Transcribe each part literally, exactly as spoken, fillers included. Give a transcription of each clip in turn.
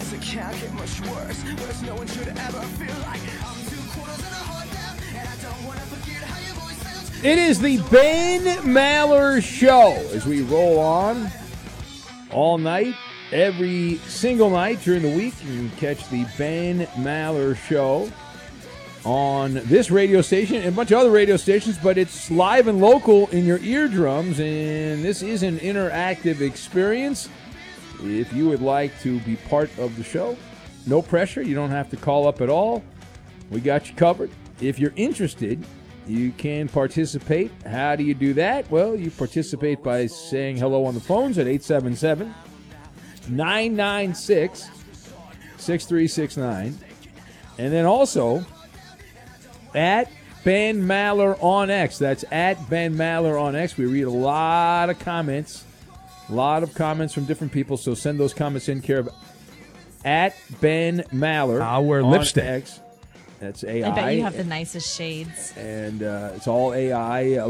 Cause it can't get much worse. Worse, no one should ever feel like I'm two quarters and a heart down. And I don't want to forget how your voice sounds. It is the Ben Maller Show as we roll on all night, every single night during the week. You can catch the Ben Maller Show on this radio station and a bunch of other radio stations, but it's live and local in your eardrums, and this is an interactive experience. If you would like to be part of the show, no pressure. You don't have to call up at all. We got you covered. If you're interested, you can participate. How do you do that? Well, you participate by saying hello on the phones at eight seven seven, nine nine six, six three six nine. And then also at Ben Maller on X. That's at Ben Maller on X. We read a lot of comments. A lot of comments from different people, so send those comments in care of at Ben Maller. Our on lipstick. X. That's A I. I bet you have the nicest shades. And uh, it's all A I.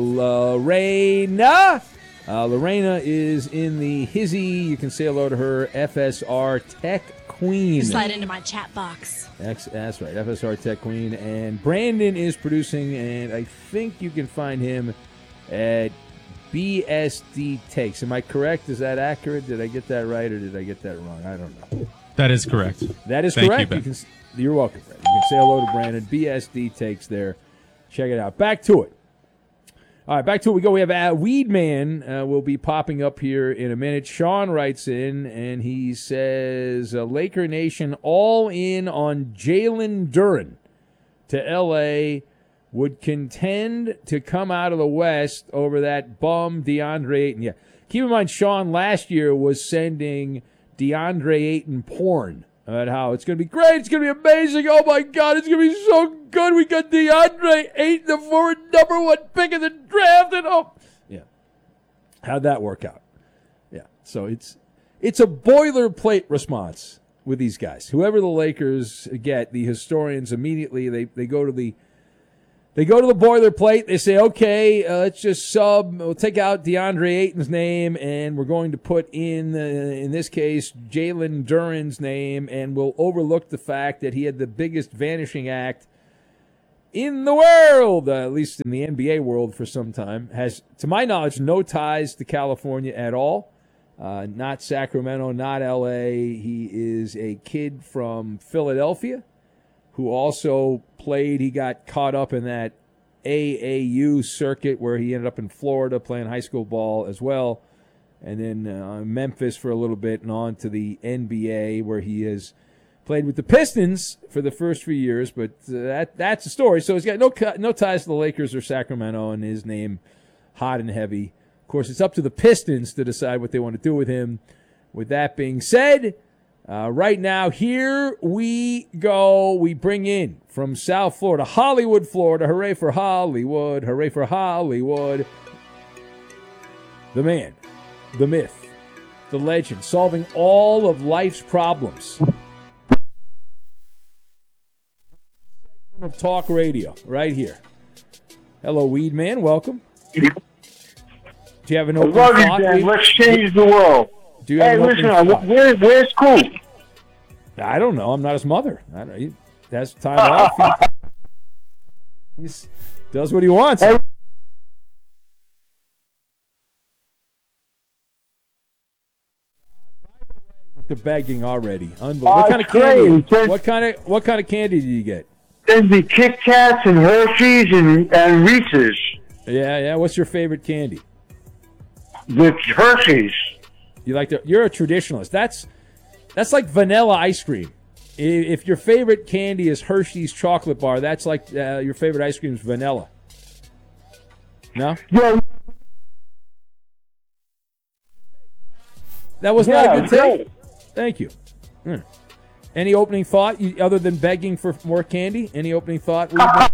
Lorena. Uh, Lorena is in the hizzy. You can say hello to her. F S R Tech Queen. Slide into my chat box. X, that's right. F S R Tech Queen. And Brandon is producing, and I think you can find him at B S D Takes. Am I correct? Is that accurate? Did I get that right, or did I get that wrong? I don't know. That is correct. That is Thank correct. You, you can, you're welcome, Brandon. You can say hello to Brandon. B S D Takes there. Check it out. Back to it. All right, back to it we go. We have uh, Weedman uh, will be popping up here in a minute. Sean writes in, and he says, uh, Laker Nation all in on Jalen Duren to L A, would contend to come out of the West over that bum DeAndre Ayton. Yeah, keep in mind, Sean last year was sending DeAndre Ayton porn about how it's going to be great, it's going to be amazing, oh my God, it's going to be so good. We got DeAndre Ayton, the forward number one pick in the draft, and oh, yeah. How'd that work out? Yeah, so it's it's a boilerplate response with these guys. Whoever the Lakers get, the historians immediately they they go to the They go to the boilerplate. They say, okay, uh, let's just sub. We'll take out DeAndre Ayton's name, and we're going to put in, uh, in this case, Jalen Duren's name, and we'll overlook the fact that he had the biggest vanishing act in the world, uh, at least in the N B A world for some time. Has, to my knowledge, no ties to California at all. Uh, not Sacramento, not L A. He is a kid from Philadelphia who also played. He got caught up in that A A U circuit where he ended up in Florida playing high school ball as well, and then uh, Memphis for a little bit, and on to the N B A where he has played with the Pistons for the first few years. But uh, that that's the story. So he's got no no ties to the Lakers or Sacramento, and his name hot and heavy. Of course, it's up to the Pistons to decide what they want to do with him. With that being said, Uh, right now, here we go. We bring in from South Florida, Hollywood, Florida. Hooray for Hollywood. Hooray for Hollywood. The man, the myth, the legend, solving all of life's problems. Of talk radio, right here. Hello, Weed Man. Welcome. Do you have an open I love thought? you, Dan. Let's change the world. Do you have Hey, an listen, open I, thought? where, where's Coop? I don't know. I'm not his mother. I don't, he has time off. He he's, does what he wants. Hey. The begging already. Unbelievable. What Oh, kind of it's great. candy? It's just- What kind of what kind of candy do you get? Send me Kit Kats and Hershey's and, and Reese's. Yeah, yeah. What's your favorite candy? The Hershey's. You like the? You're a traditionalist. That's that's like vanilla ice cream. I- If your favorite candy is Hershey's chocolate bar, that's like uh, your favorite ice cream is vanilla. No? Yeah. That was Yeah, not a good great. take. Thank you. Hmm. Any opening thought you, other than begging for more candy? Any opening thought?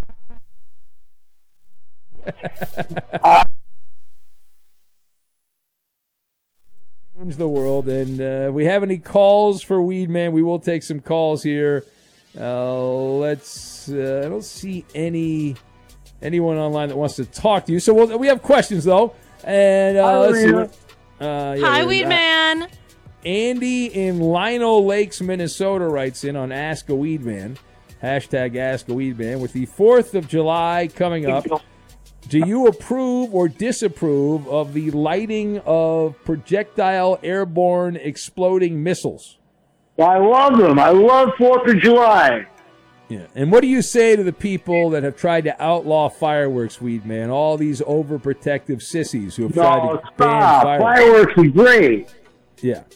Change the world, and uh, we have any calls for Weed Man? We will take some calls here. Uh, let's. Uh, I don't see any anyone online that wants to talk to you. So we'll, we have questions though, and uh, Hi, let's see. Rita. What, uh, yeah, Hi, uh, Weed Man. Andy in Lino Lakes, Minnesota writes in on Ask a Weed Man. Hashtag Ask a Weed Man. With the fourth of July coming up, do you approve or disapprove of the lighting of projectile airborne exploding missiles? I love them. I love Fourth of July. Yeah. And what do you say to the people that have tried to outlaw fireworks, Weed Man? All these overprotective sissies who have tried No, to ban stop. fireworks. Fireworks are great. Yeah.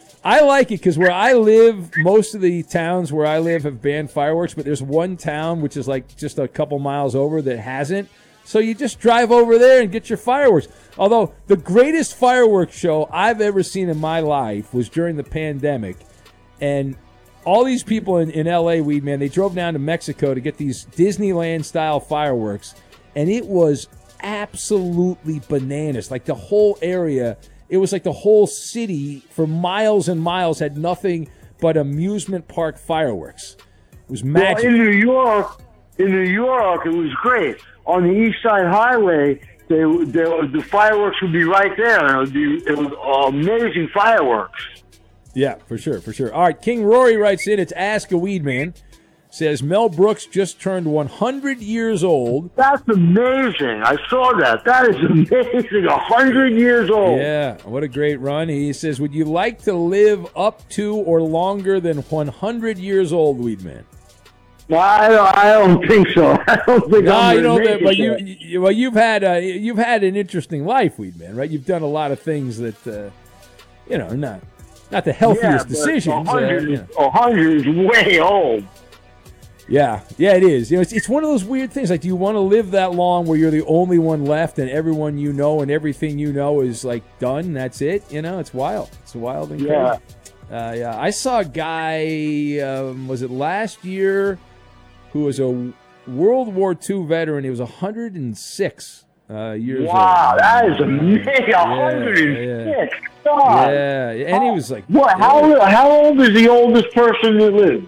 I like it because where I live, most of the towns where I live have banned fireworks, but there's one town, which is like just a couple miles over, that hasn't. So you just drive over there and get your fireworks. Although the greatest fireworks show I've ever seen in my life was during the pandemic. And all these people in, in L A, Weed Man, they drove down to Mexico to get these Disneyland-style fireworks. And it was absolutely bananas. Like the whole area, it was like the whole city for miles and miles had nothing but amusement park fireworks. It was magic. Well, in New York, in New York, it was great. On the East Side Highway, they, they, the fireworks would be right there. It, would be, it was amazing fireworks. Yeah, for sure, for sure. All right, King Rory writes in, it's Ask a Weed Man. Says Mel Brooks just turned one hundred years old. That's amazing. I saw that. That is amazing. one hundred years old. Yeah, what a great run. He says, would you like to live up to or longer than one hundred years old, Weed Man? No, I don't, I don't think so. I don't think No, I'm you know, gonna but, make but it you, there. you, well, you've had uh, you've had an interesting life, Weed Man, right? You've done a lot of things that, uh, you know, not not the healthiest Yeah, but decisions. one hundred, uh, you know. one hundred is way old. Yeah, yeah, it is. You know, it's it's one of those weird things. Like, do you want to live that long where you're the only one left and everyone you know and everything you know is like done? That's it. You know, it's wild. It's wild and crazy. Yeah. Uh, yeah, I saw a guy. Um, was it last year? Who was a World War Two veteran. He was one hundred six uh, years Wow, old. that is amazing. Yeah, one hundred six. yeah. God. Yeah, and he was like, What? How, old- how old is the oldest person that lived?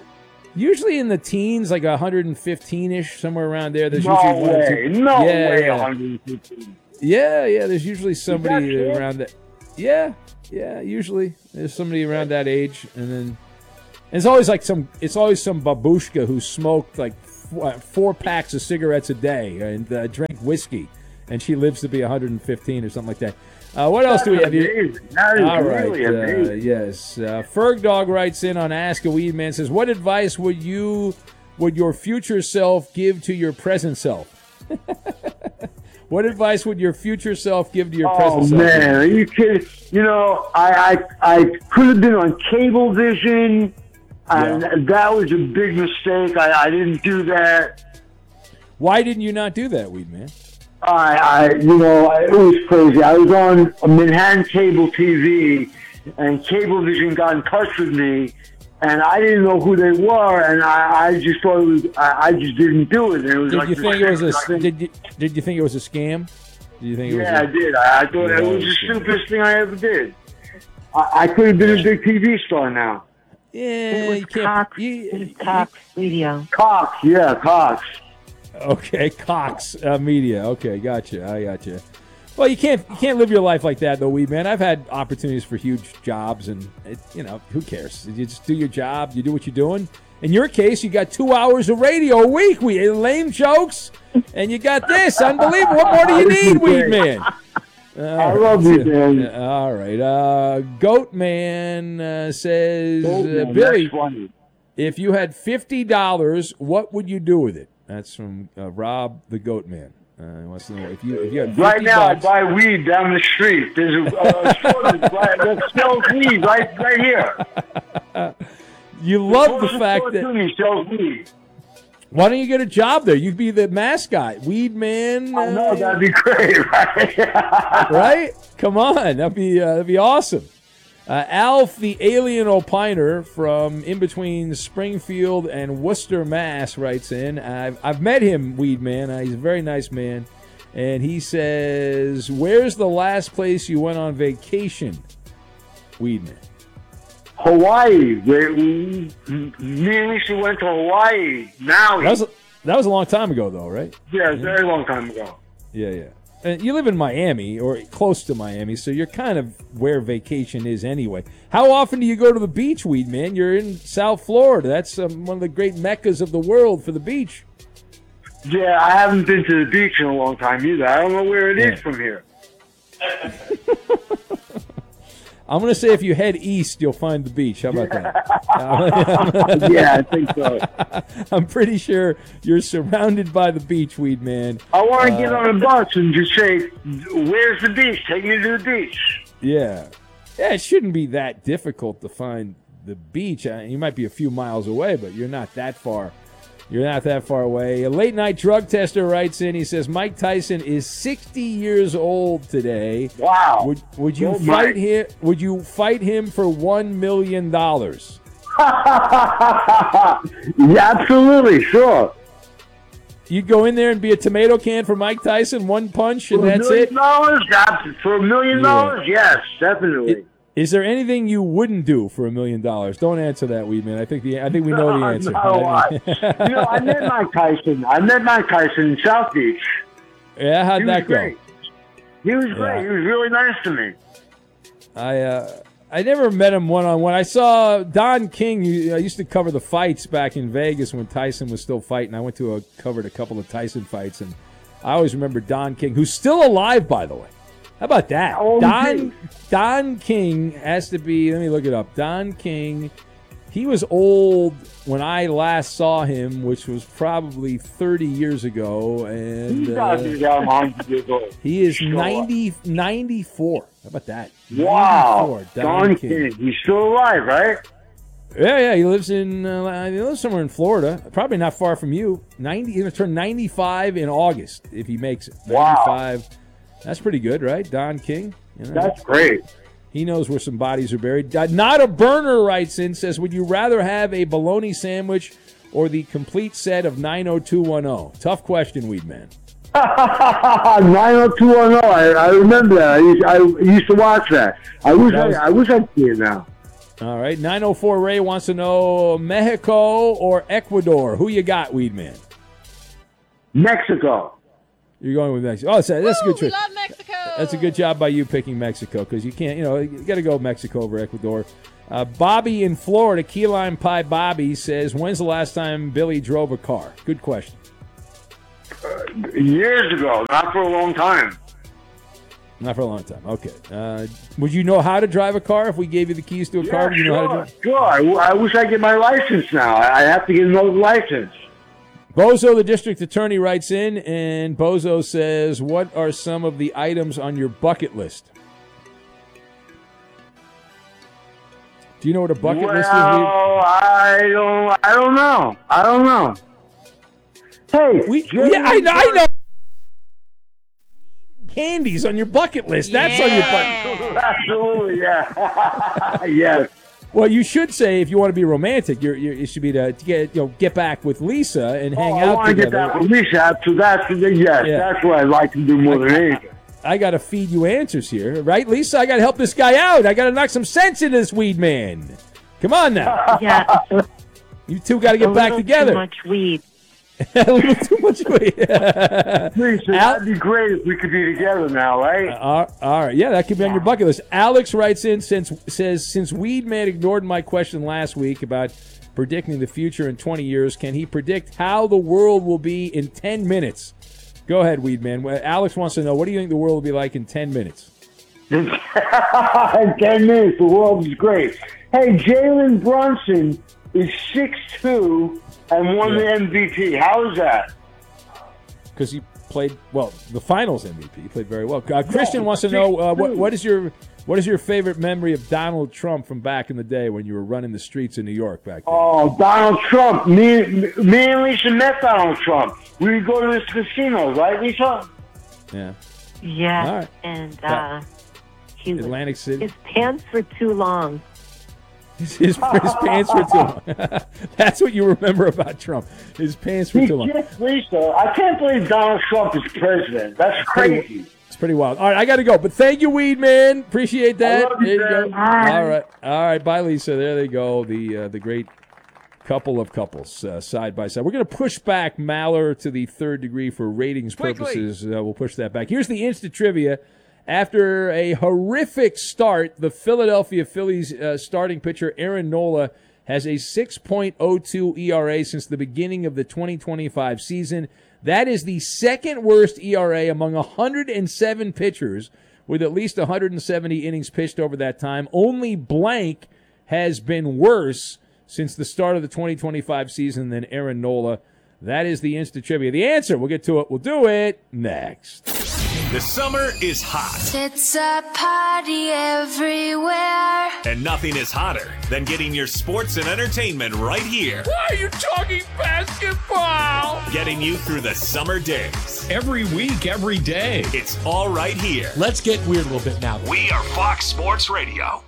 usually in the teens, like one hundred fifteen-ish, somewhere around there. There's No usually one or way. two- No yeah, way, yeah. one hundred fifteen. Yeah, yeah. There's usually somebody true? around that. Yeah, yeah. Usually there's somebody around that age, and then and it's always like some. It's always some babushka who smoked like four, four packs of cigarettes a day and uh, drank whiskey, and she lives to be one hundred fifteen or something like that. Uh, what else do we have here? Amazing. That is All right. really Uh, amazing. yes. Uh, Ferg Dog writes in on Ask a Weed Man, says, "What advice would you, would your future self give to your present self?" What advice would your future self give to your Oh present self? man, are you kidding? You know, I I, I could have been on Cablevision, and Yeah. that was a big mistake. I, I didn't do that. Why didn't you not do that, Weed Man? I, I, you know, it was crazy. I was on Manhattan Cable T V, and Cablevision got in touch with me, and I didn't know who they were, and I, I just thought it was. I, I just didn't do it. And it was Did like you this think it was a? thing- Did you did you think it was a scam? Did you think it was? Yeah, I a, did. I, I thought Yeah, it was the it's- stupidest thing I ever did. I, I could have been a big T V star now. Yeah, It was you can't. Cox. you- It was Cox Radio. Cox, yeah, Cox. Okay, Cox uh, Media. Okay, gotcha. I gotcha. Well, you can't you can't live your life like that, though, Weed Man. I've had opportunities for huge jobs, and it, you know, who cares? You just do your job. You do what you're doing. In your case, you got two hours of radio a week. We lame jokes, and you got this. Unbelievable. What more do you need, Weed Man? I love you, man. All right. Uh, Goat Man uh, says, Oh, uh, man, Billy, that's funny. if you had fifty dollars, what would you do with it? That's from uh, Rob the Goat Man. Uh, he wants to know if you if you had fifty Right now, I bucks, buy weed down the street. There's a uh, store that right- that sells weed right, right here. you love the Closest fact store that. to me sells weed. Why don't you get a job there? You'd be the mascot, Weed Man. I know uh, that'd be great, right? right? Come on, that'd be uh, that'd be awesome. Uh, Alf, the alien opiner from in between Springfield and Worcester, Mass, writes in. I've I've met him, Weed Man. Uh, he's a very nice man, and he says, "Where's the last place you went on vacation, Weed Man?" Hawaii. We, we, me and Lisa went to Hawaii. Now, That was that was a long time ago, though, right? yeah, a very long time ago. Yeah, yeah. uh, you live in Miami or close to Miami, so you're kind of where vacation is anyway. How often do you go to the beach, Weed Man? You're in South Florida. That's um, one of the great meccas of the world for the beach. Yeah, I haven't been to the beach in a long time either. I don't know where it is Yeah. from here. I'm going to say if you head east, you'll find the beach. How about that? Yeah, I think so. I'm pretty sure you're surrounded by the beach, Weed Man. I want to Uh, get on a bus and just say, "Where's the beach? Take me to the beach." Yeah. Yeah, it shouldn't be that difficult to find the beach. Uh, You might be a few miles away, but you're not that far. You're not that far away. A late night drug tester writes in. He says Mike Tyson is sixty years old today. Wow. Would would you Go fight Mike. him? Would you fight him for one million dollars? Yeah, absolutely, sure. You'd go in there and be a tomato can for Mike Tyson, one punch, and For a that's million it. dollars? Abs- For a million Yeah. dollars? Yes, definitely. Is there anything you wouldn't do for a million dollars? Don't answer that, Weedman. I think the I think we know the answer. No, I, you know, I met Mike Tyson. I met Mike Tyson in South Beach. Yeah, how'd He that was go? great. He was great. Yeah. He was really nice to me. I uh, I never met him one on one. I saw Don King. I used to cover the fights back in Vegas when Tyson was still fighting. I went to a covered a couple of Tyson fights, and I always remember Don King, who's still alive, by the way. How about that? How old is Don he? Don King has to be. Let me look it up. Don King. He was old when I last saw him, which was probably thirty years ago, and He's got to uh, be around one hundred years old. he is Sure. ninety, ninety-four. How about that? Wow. ninety-four, Don King. He's still alive, right? Yeah, yeah. He lives in uh, he lives somewhere in Florida, probably not far from you. Ninety. He's gonna turn ninety-five in August if he makes it. Wow. ninety-five. That's pretty good, right? Don King. You know, That's great. he knows where some bodies are buried. Uh, Not a burner writes in, says, would you rather have a bologna sandwich or the complete set of nine oh two one oh? Tough question, Weedman. nine oh two one oh. I, I remember that. I used, I used to watch that. I wish That was- I, I wish I'd see it now. All right. nine oh four Ray wants to know Mexico or Ecuador. Who you got, Weedman? Mexico. You're going with Mexico. Oh, that's, that's a good We choice. love Mexico. That's a good job by you picking Mexico because you can't, you know, you got to go Mexico over Ecuador. Uh, Bobby in Florida, Key Lime Pie Bobby says, when's the last time Billy drove a car? Good question. Years ago, not for a long time. Not for a long time. Okay. Uh, would you know how to drive a car if we gave you the keys to a car? Yeah, Would you know how to sure, drive? sure. I, w- I wish I get my license now. I, I have to get another license. Bozo, the district attorney, writes in, and Bozo says, what are some of the items on your bucket list? Do you know what a bucket well, list is? I don't. I don't know. I don't know. Hey, We, Jay- yeah, I know. I know. Candies on your bucket list. That's on your bucket. Absolutely, yeah. Yes. Well, you should say if you want to be romantic, you're, you're, it should be to, to get you know get back with Lisa and hang Oh, I out want to get together. that from Lisa. So that's yes, Yeah. that's what I like to do more than anything. I got to feed you answers here, right, Lisa? I got to help this guy out. I got to knock some sense into this weed man. Come on now, Yeah, you two got to a get back little together. too much weed. A little too much weed. Lisa, Al- that'd be great if we could be together now, right? Uh, all right, yeah, that could be on your bucket list. Alex writes in since says since Weedman ignored my question last week about predicting the future in twenty years, can he predict how the world will be in ten minutes? Go ahead, Weedman. Well, Alex wants to know, what do you think the world will be like in ten minutes? In ten minutes, the world is great. Hey, Jalen Brunson is six two and won Yeah. the M V P. How is that? Because he played well, the Finals M V P. He played very well. Uh, Christian Yeah, wants to know uh, what six two. what is your what is your favorite memory of Donald Trump from back in the day when you were running the streets in New York back then? Oh, Donald Trump. Me, me and Lisa met Donald Trump. We would go to this casino, right, Lisa? Yeah, Yeah, All right. and uh, he was, Atlantic City. his pants were too long. His, his, his pants were too long. That's what you remember about Trump. His pants were He too long. kissed Lisa. I can't believe Donald Trump is president. That's crazy. It's pretty wild. All right, I got to go. But thank you, Weed Man. Appreciate that. I love you, there you go. man. All right, all right. Bye, Lisa. There they go. The uh, the great couple of couples uh, side by side. We're going to push back Maller to the third degree for ratings Quickly. purposes. Uh, we'll push that back. Here's the instant trivia. After a horrific start, the Philadelphia Phillies uh, starting pitcher Aaron Nola has a six point oh two E R A since the beginning of the twenty twenty-five season. That is the second worst E R A among one hundred seven pitchers with at least one hundred seventy innings pitched over that time. Only blank has been worse since the start of the twenty twenty-five season than Aaron Nola. That is the instant trivia. The answer, we'll get to it. We'll do it next. The summer is hot. It's a party everywhere. And nothing is hotter than getting your sports and entertainment right here. Why are you talking basketball? Getting you through the summer days. Every week, every day. It's all right here. Let's get weird a little bit now. We are Fox Sports Radio.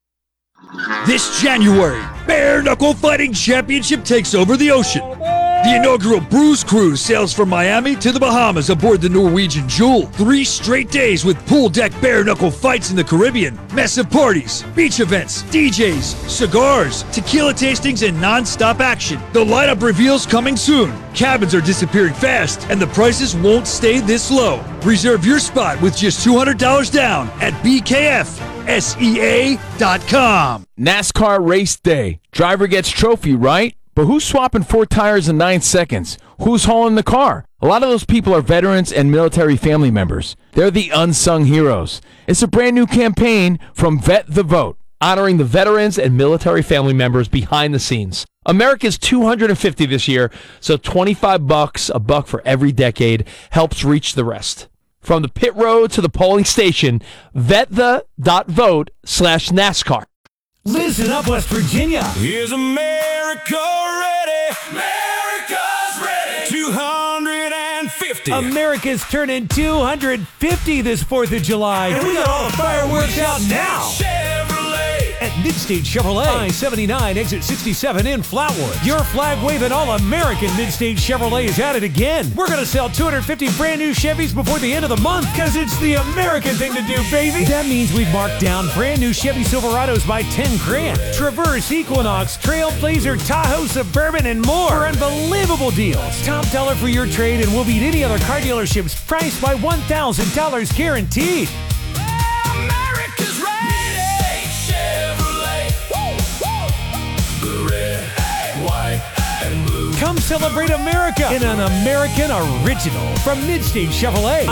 This January, Bare Knuckle Fighting Championship takes over the ocean. The inaugural Bruise Cruise sails from Miami to the Bahamas aboard the Norwegian Jewel. Three straight days with pool deck bare knuckle fights in the Caribbean, massive parties, beach events, D Js, cigars, tequila tastings, and non-stop action. The lineup reveals coming soon. Cabins are disappearing fast, and the prices won't stay this low. Reserve your spot with just two hundred dollars down at B K F S E A dot com. NASCAR race day. Driver gets trophy, right? But who's swapping four tires in nine seconds? Who's hauling the car? A lot of those people are veterans and military family members. They're the unsung heroes. It's a brand new campaign from Vet the Vote, honoring the veterans and military family members behind the scenes. America's two hundred fifty this year, so twenty-five bucks, a buck for every decade, helps reach the rest. From the pit road to the polling station, vetthe.vote slash NASCAR. Listen up, West Virginia. Is America ready? America's ready. two hundred fifty. America's turning two hundred fifty this fourth of July. And we got all the fireworks out now. Chevrolet. At Midstate Chevrolet, I seventy-nine, exit sixty-seven in Flatwood. Your flag-waving all-American Midstate Chevrolet is at it again. We're going to sell two hundred fifty brand new Chevys before the end of the month because it's the American thing to do, baby. That means we've marked down brand new Chevy Silverados by ten grand. Traverse, Equinox, Trailblazer, Tahoe, Suburban, and more for unbelievable deals. Top dollar for your trade and we'll beat any other car dealership's price by one thousand dollars guaranteed. America's ready. Chevrolet. Woo, woo. Red, white, and blue. Come celebrate America in an American original from Midstate Chevrolet.